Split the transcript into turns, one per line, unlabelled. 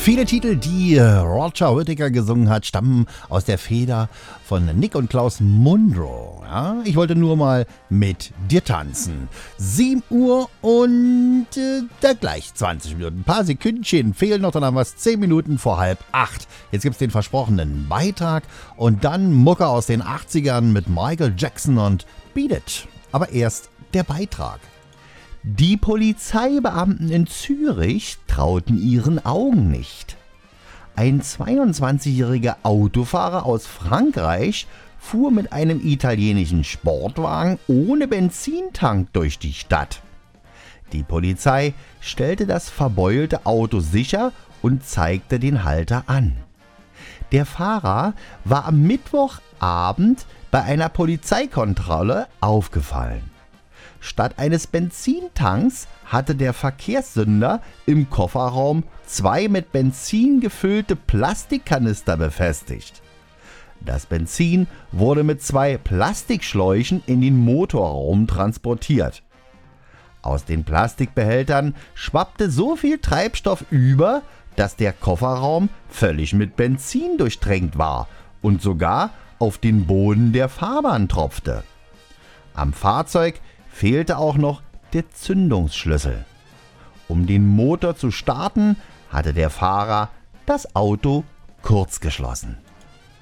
Viele Titel, die Roger Whittaker gesungen hat, stammen aus der Feder von Nick und Klaus Mundro. Ja, ich wollte nur mal mit dir tanzen. 7 Uhr und da gleich 20 Minuten. Ein paar Sekündchen fehlen noch, dann haben wir es 10 Minuten vor 7:30. Jetzt gibt es den versprochenen Beitrag und dann Mucke aus den 80ern mit Michael Jackson und Beat It. Aber erst der Beitrag. Die Polizeibeamten in Zürich trauten ihren Augen nicht. Ein 22-jähriger Autofahrer aus Frankreich fuhr mit einem italienischen Sportwagen ohne Benzintank durch die Stadt. Die Polizei stellte das verbeulte Auto sicher und zeigte den Halter an. Der Fahrer war am Mittwochabend bei einer Polizeikontrolle aufgefallen. Statt eines Benzintanks hatte der Verkehrssünder im Kofferraum 2 mit Benzin gefüllte Plastikkanister befestigt. Das Benzin wurde mit 2 Plastikschläuchen in den Motorraum transportiert. Aus den Plastikbehältern schwappte so viel Treibstoff über, dass der Kofferraum völlig mit Benzin durchtränkt war und sogar auf den Boden der Fahrbahn tropfte. Am Fahrzeug fehlte auch noch der Zündungsschlüssel. Um den Motor zu starten, hatte der Fahrer das Auto kurzgeschlossen.